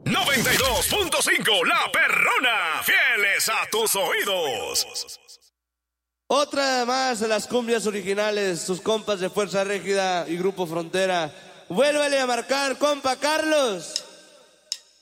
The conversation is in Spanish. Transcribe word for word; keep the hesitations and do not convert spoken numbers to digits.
noventa y dos punto cinco La Perrona, fieles a tus oídos. Otra más de las cumbias originales, sus compas de Fuerza Régida y Grupo Frontera. Vuélvale a marcar, compa Carlos.